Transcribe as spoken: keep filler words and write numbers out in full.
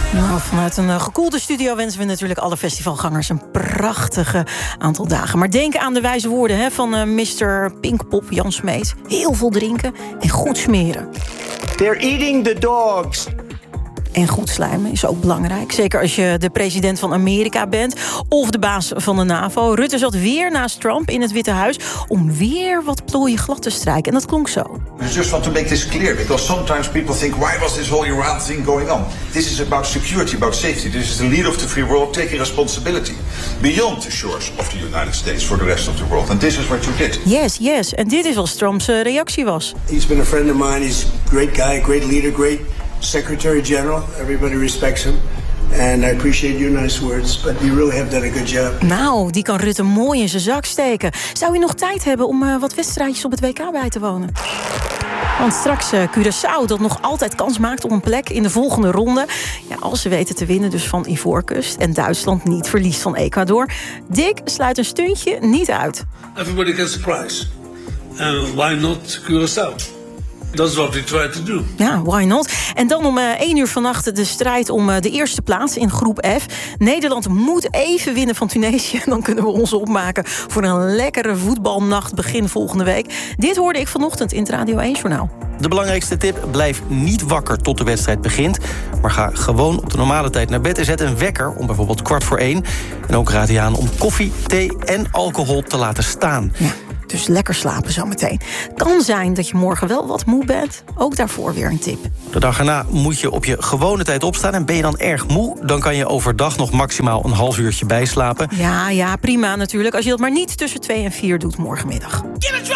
Nou, vanuit een uh, gekoelde studio wensen we natuurlijk alle festivalgangers een prachtige aantal dagen. Maar denk aan de wijze woorden hè, van uh, mister Pinkpop Jan Smeets. Heel veel drinken en goed smeren. They're eating the dogs. En goed slijmen is ook belangrijk. Zeker als je de president van Amerika bent of de baas van de NAVO. Rutte zat weer naast Trump in het Witte Huis om weer wat plooien glad te strijken. En dat klonk zo. I just want to make this clear, because sometimes people think, why was this whole Iran thing going on? This is about security, about safety. This is the leader of the free world taking responsibility beyond the shores of the United States for the rest of the world. And this is what you did. Yes, yes. En dit is wat Trumps uh, reactie was. He's been a friend of mine. He's a great guy, great leader, great Secretary General. Everybody respects him. And I appreciate your nice words, but you really have done a good job. Nou, die kan Rutte mooi in zijn zak steken. Zou hij nog tijd hebben om uh, wat wedstrijdjes op het W K bij te wonen? Want straks uh, Curaçao, dat nog altijd kans maakt op een plek in de volgende ronde. Ja, als ze weten te winnen dus van Ivoorkust en Duitsland niet verliest van Ecuador. Dick sluit een stuntje niet uit. Everybody gets a prize. And why not Curaçao? That's what we try to do. Ja, why not? En dan om uh, één uur vannacht de strijd om uh, de eerste plaats in groep F. Nederland moet even winnen van Tunesië. Dan kunnen we ons opmaken voor een lekkere voetbalnacht begin volgende week. Dit hoorde ik vanochtend in het Radio één-journaal. De belangrijkste tip, blijf niet wakker tot de wedstrijd begint. Maar ga gewoon op de normale tijd naar bed en zet een wekker om bijvoorbeeld kwart voor één. En ook raad je aan om koffie, thee en alcohol te laten staan. Ja. Dus lekker slapen zometeen. Kan zijn dat je morgen wel wat moe bent. Ook daarvoor weer een tip. De dag erna moet je op je gewone tijd opstaan. En ben je dan erg moe, dan kan je overdag nog maximaal een half uurtje bijslapen. Ja, ja, prima natuurlijk. Als je dat maar niet tussen twee en vier doet morgenmiddag.